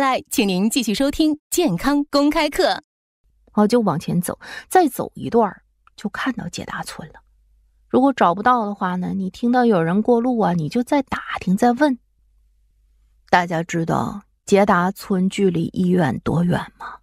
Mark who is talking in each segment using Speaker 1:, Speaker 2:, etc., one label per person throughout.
Speaker 1: 来，请您继续收听健康公开课。
Speaker 2: 就往前走，再走一段就看到捷达村了。如果找不到的话呢，你听到有人过路啊，你就再打听再问。大家知道捷达村距离医院多远吗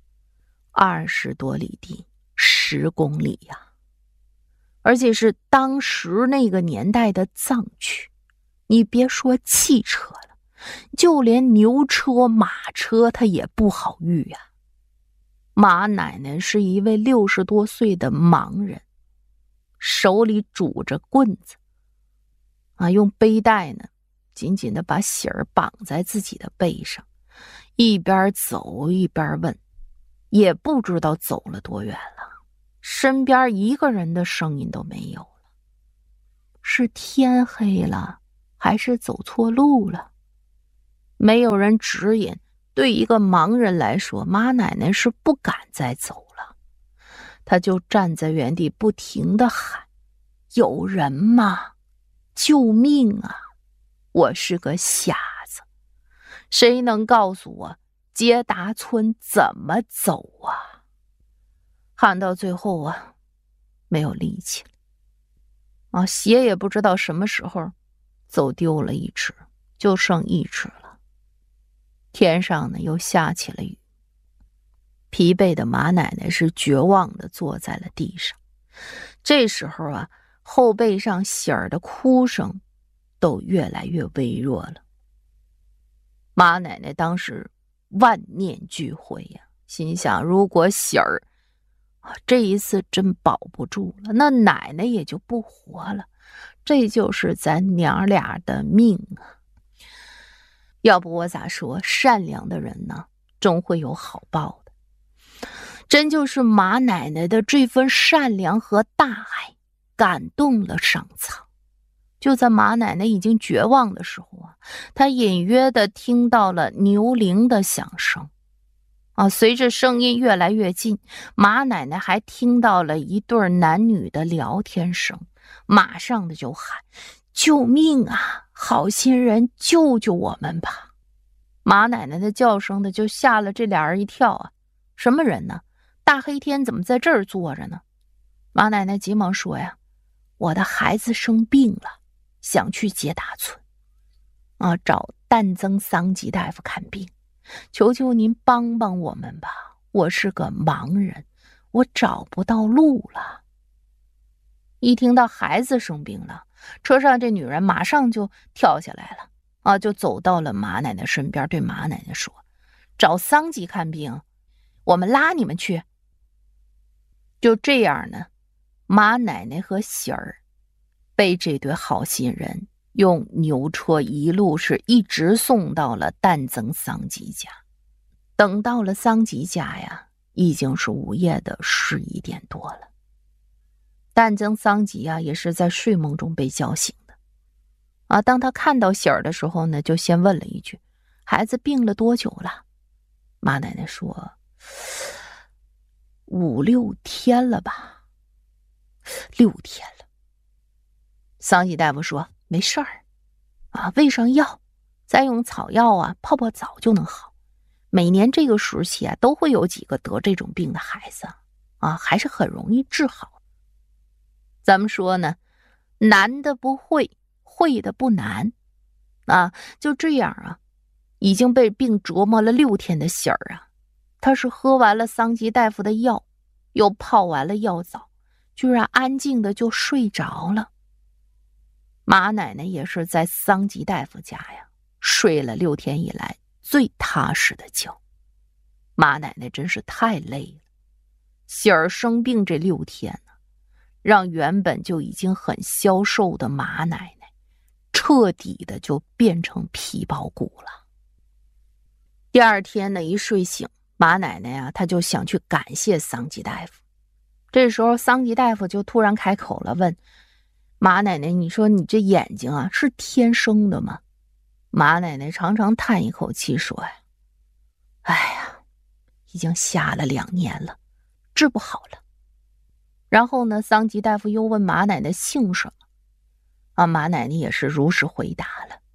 Speaker 2: ？20多里地，10公里呀。而且是当时那个年代的藏区，你别说汽车了，就连牛车马车它也不好遇呀。马奶奶是一位60多岁的盲人，手里拄着棍子用背带呢紧紧地把喜儿绑在自己的背上，一边走一边问，也不知道走了多远了，身边一个人的声音都没有了。是天黑了，还是走错路了？没有人指引，对一个盲人来说，马奶奶是不敢再走了。她就站在原地不停地喊，有人吗？救命啊！我是个瞎子，谁能告诉我捷达村怎么走啊？喊到最后没有力气了鞋也不知道什么时候走丢了一只，就剩一只了。天上呢又下起了雨，疲惫的马奶奶是绝望地坐在了地上。这时候后背上喜儿的哭声都越来越微弱了。马奶奶当时万念俱灰呀，心想如果喜儿这一次真保不住了，那奶奶也就不活了，这就是咱娘俩的命啊。要不我咋说，善良的人呢终会有好报的。真就是马奶奶的这份善良和大爱感动了上苍。就在马奶奶已经绝望的时候她隐约地听到了牛铃的响声随着声音越来越近，马奶奶还听到了一对男女的聊天声，马上的就喊，救命啊，好心人救救我们吧。马奶奶的叫声的就吓了这俩人一跳什么人呢？大黑天怎么在这儿坐着呢？马奶奶急忙说呀，我的孩子生病了，想去捷达村找旦增桑吉大夫看病，求求您帮帮我们吧，我是个盲人，我找不到路了。一听到孩子生病了，车上这女人马上就跳下来了就走到了马奶奶身边，对马奶奶说，找桑吉看病，我们拉你们去。就这样呢，马奶奶和喜儿被这对好心人用牛车一路是一直送到了旦增桑吉家。等到了桑吉家呀，已经是午夜的11点多了。旦增桑吉也是在睡梦中被叫醒的当他看到喜儿的时候呢，就先问了一句，孩子病了多久了？马奶奶说5、6天了吧。6天了。桑吉大夫说没事儿喂上药，再用草药泡泡澡就能好。每年这个时期都会有几个得这种病的孩子还是很容易治好。咱们说呢，难的不会，会的不难就这样已经被病折磨了6天的喜儿他是喝完了桑吉大夫的药，又泡完了药澡，居然安静的就睡着了。马奶奶也是在桑吉大夫家睡了6天以来最踏实的觉。马奶奶真是太累了，喜儿生病这6天让原本就已经很消瘦的马奶奶彻底的就变成皮包骨了。第二天呢，一睡醒，马奶奶她就想去感谢桑吉大夫。这时候桑吉大夫就突然开口了，问马奶奶，你说你这眼睛是天生的吗？马奶奶长长叹一口气说哎呀，已经瞎了2年了，治不好了。然后呢，桑吉大夫又问马奶奶姓什么马奶奶也是如实回答了，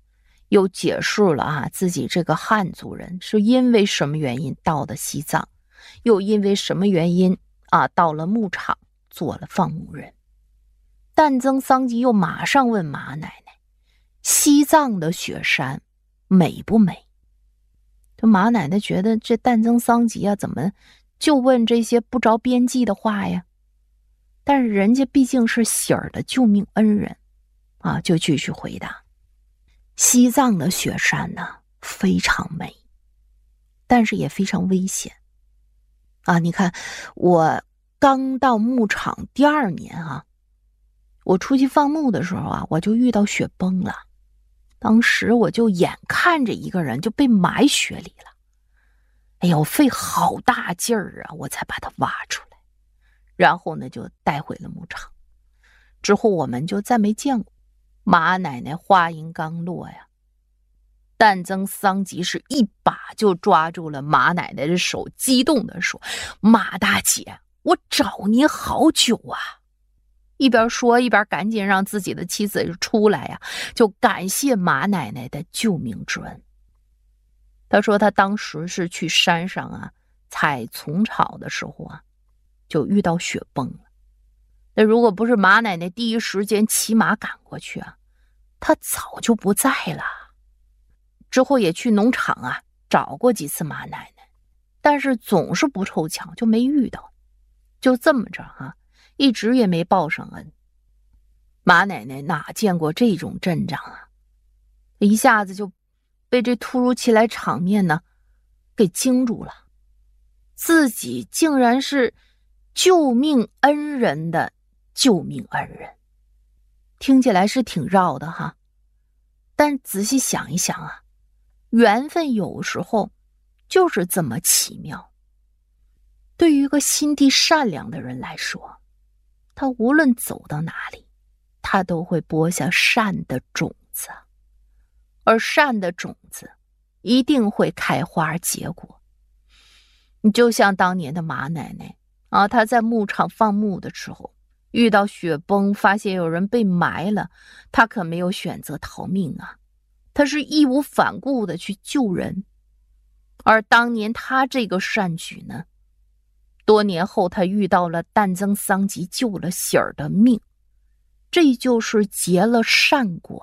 Speaker 2: 又解释了自己这个汉族人是因为什么原因到的西藏，又因为什么原因到了牧场做了放牧人。旦增桑吉又马上问马奶奶，西藏的雪山美不美？这马奶奶觉得这旦增桑吉怎么就问这些不着边际的话呀？但是人家毕竟是喜儿的救命恩人就继续回答，西藏的雪山呢非常美，但是也非常危险你看我刚到牧场第2年我出去放牧的时候我就遇到雪崩了。当时我就眼看着一个人就被埋雪里了，哎呀，我费好大劲儿我才把他挖出来，然后呢就带回了牧场。之后我们就再没见过。马奶奶话音刚落旦增桑吉是一把就抓住了马奶奶的手，激动地说，马大姐，我找您好久一边说一边赶紧让自己的妻子出来就感谢马奶奶的救命之恩。他说他当时是去山上采虫草的时候就遇到雪崩了。那如果不是马奶奶第一时间骑马赶过去他早就不在了。之后也去农场找过几次马奶奶，但是总是不凑巧，就没遇到。就这么着一直也没报上恩。马奶奶哪见过这种阵仗一下子就被这突如其来场面呢给惊住了，自己竟然是救命恩人的救命恩人。听起来是挺绕的但仔细想一想缘分有时候就是这么奇妙。对于一个心地善良的人来说，他无论走到哪里，他都会播下善的种子，而善的种子一定会开花结果。你就像当年的马奶奶她在牧场放牧的时候，遇到雪崩，发现有人被埋了，她可没有选择逃命她是义无反顾的去救人。而当年她这个善举呢，多年后他遇到了旦增桑吉，救了喜儿的命，这就是结了善果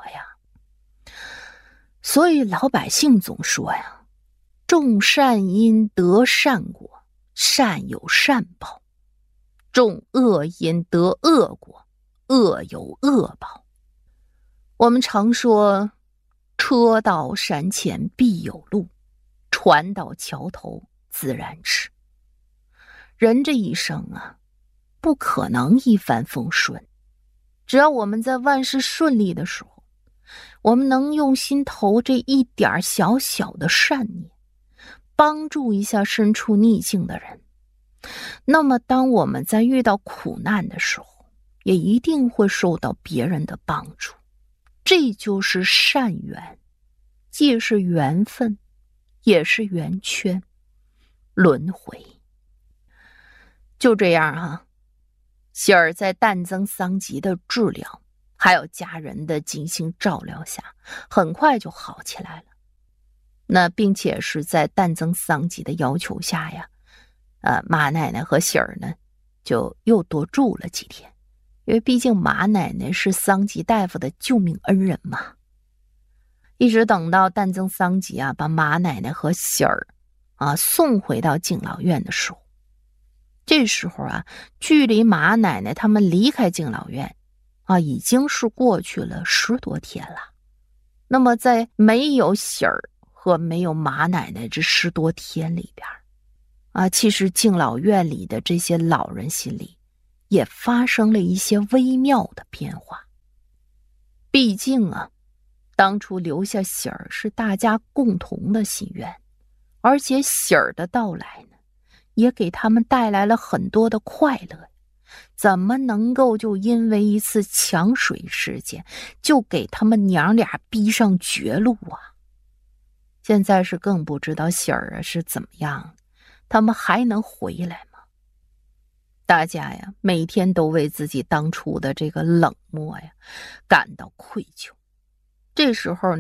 Speaker 2: 所以老百姓总说种善因得善果，善有善报；种恶因得恶果，恶有恶报。我们常说，车到山前必有路，船到桥头自然直。人这一生不可能一帆风顺，只要我们在万事顺利的时候，我们能用心投这一点小小的善念，帮助一下身处逆境的人，那么当我们在遇到苦难的时候，也一定会受到别人的帮助。这就是善缘，既是缘分，也是圆圈轮回。就这样喜儿在旦增桑吉的治疗还有家人的精心照料下，很快就好起来了。那并且是在旦增桑吉的要求下马奶奶和喜儿呢就又多住了几天，因为毕竟马奶奶是桑吉大夫的救命恩人嘛。一直等到旦增桑吉把马奶奶和喜儿送回到敬老院的时候，这时候距离马奶奶他们离开敬老院已经是过去了10多天了。那么在没有喜儿和没有马奶奶这10多天里边其实敬老院里的这些老人心里也发生了一些微妙的变化。毕竟当初留下喜儿是大家共同的心愿，而且喜儿的到来呢也给他们带来了很多的快乐，怎么能够就因为一次抢水事件就给他们娘俩逼上绝路现在是更不知道喜儿是怎么样，他们还能回来吗？大家每天都为自己当初的这个冷漠感到愧疚。这时候呢，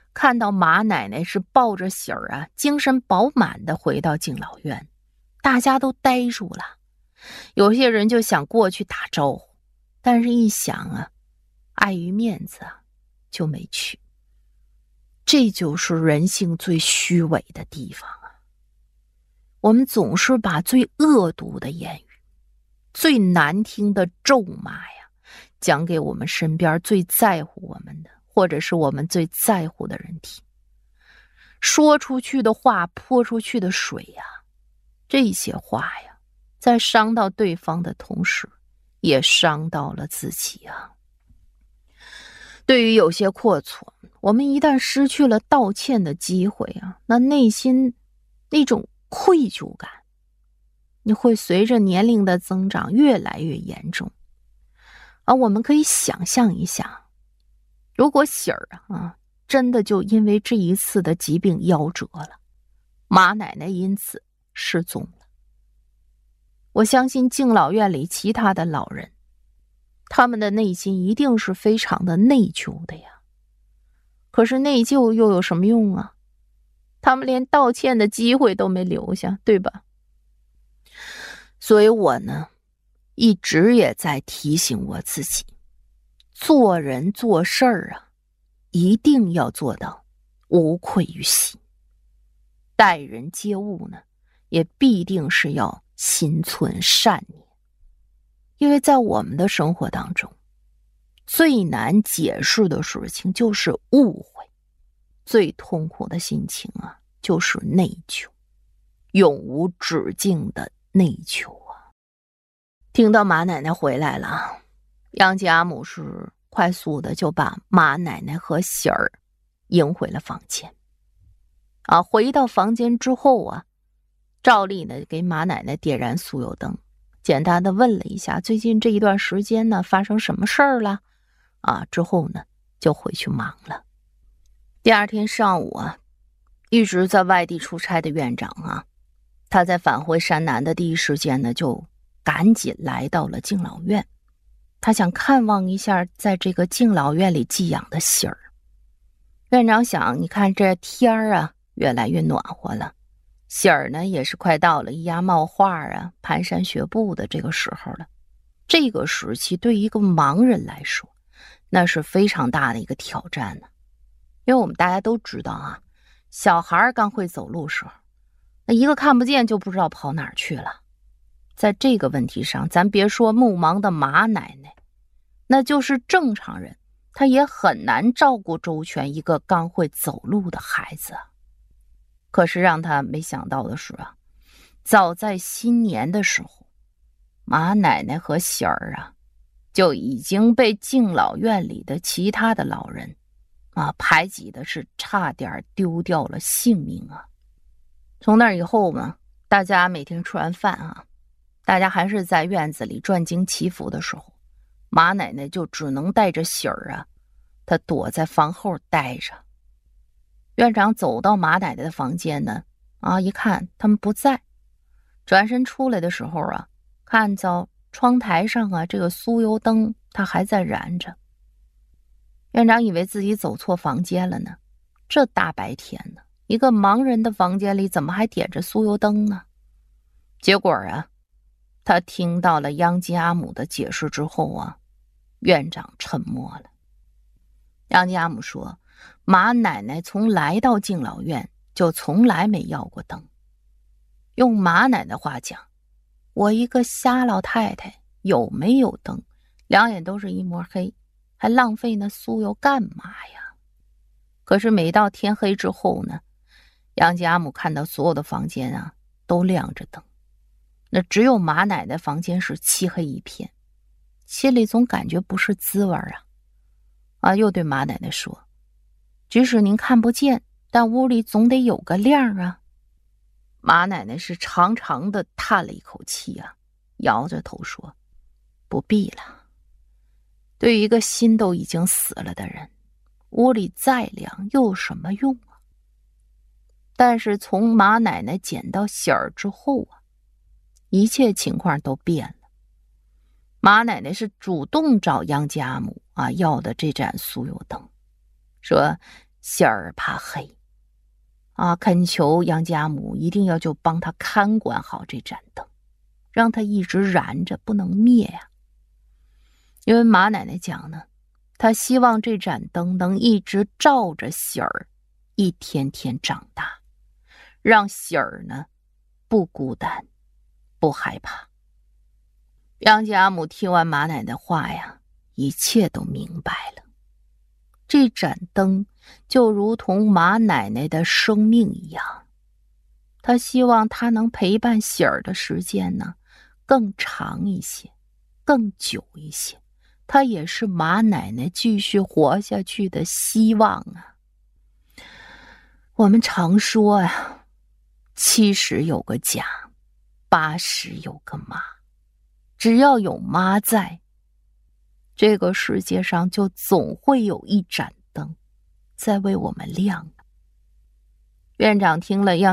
Speaker 2: 看到马奶奶是抱着喜儿啊，精神饱满的回到敬老院，大家都呆住了。有些人就想过去打招呼，但是一想啊，碍于面子啊，就没去。这就是人性最虚伪的地方啊！我们总是把最恶毒的言语、最难听的咒骂呀，讲给我们身边最在乎我们的，或者是我们最在乎的人听。说出去的话，泼出去的水呀，这些话呀，在伤到对方的同时，也伤到了自己啊。对于有些过错，我们一旦失去了道歉的机会啊，那内心那种愧疚感，你会随着年龄的增长越来越严重。而我们可以想象一下，如果喜儿啊真的就因为这一次的疾病夭折了，马奶奶因此失踪了，我相信敬老院里其他的老人，他们的内心一定是非常的内疚的呀。可是内疚又有什么用啊？他们连道歉的机会都没留下，对吧？所以我呢，一直也在提醒我自己，做人做事儿啊，一定要做到无愧于心。待人接物呢，也必定是要心存善念。因为在我们的生活当中，最难解释的事情就是误会，最痛苦的心情啊，就是内疚，永无止境的内疚啊。听到马奶奶回来了，杨家母是快速的就把马奶奶和喜儿迎回了房间。回到房间之后啊，照例呢给马奶奶点燃酥油灯，简单的问了一下最近这一段时间呢发生什么事儿了之后呢就回去忙了。第二天上午啊，一直在外地出差的院长啊，他在返回山南的第一时间呢就赶紧来到了敬老院，他想看望一下在这个敬老院里寄养的喜儿。院长想，你看这天儿啊越来越暖和了，喜儿呢也是快到了咿呀冒画啊、蹒跚学步的这个时候了。这个时期对于一个盲人来说，那是非常大的一个挑战呢。因为我们大家都知道啊，小孩刚会走路时候，那一个看不见就不知道跑哪儿去了。在这个问题上，咱别说目盲的马奶奶，那就是正常人，他也很难照顾周全一个刚会走路的孩子。可是让他没想到的是啊，早在新年的时候，马奶奶和喜儿啊就已经被敬老院里的其他的老人排挤的是差点丢掉了性命啊。从那以后嘛，大家每天吃完饭大家还是在院子里转经祈福的时候，马奶奶就只能带着喜儿她躲在房后待着。院长走到马奶奶的房间呢一看他们不在，转身出来的时候看到窗台上这个酥油灯它还在燃着。院长以为自己走错房间了呢，这大白天的一个盲人的房间里怎么还点着酥油灯呢？结果他听到了央吉阿姆的解释之后院长沉默了。央吉阿姆说，马奶奶从来到敬老院就从来没要过灯。用马奶奶话讲，我一个瞎老太太有没有灯，两眼都是一抹黑，还浪费那酥油干嘛呀？可是每到天黑之后呢，杨吉阿姆看到所有的房间都亮着灯，那只有马奶奶房间是漆黑一片，心里总感觉不是滋味又对马奶奶说，即使您看不见，但屋里总得有个亮马奶奶是长长的叹了一口气摇着头说，不必了。对于一个心都已经死了的人，屋里再亮又有什么用但是从马奶奶捡到喜儿之后一切情况都变了。马奶奶是主动找央吉阿姆要的这盏酥油灯，说喜儿怕黑恳求杨家母一定要就帮他看管好这盏灯，让他一直燃着，不能灭呀。因为马奶奶讲呢，她希望这盏灯能一直照着喜儿，一天天长大，让喜儿呢不孤单，不害怕。杨家母听完马奶奶话呀，一切都明白了。这盏灯就如同马奶奶的生命一样，她希望她能陪伴喜儿的时间呢更长一些，更久一些。她也是马奶奶继续活下去的希望啊。我们常说呀，70有个家，80有个妈。只要有妈在，这个世界上就总会有一盏灯在为我们亮。院长听了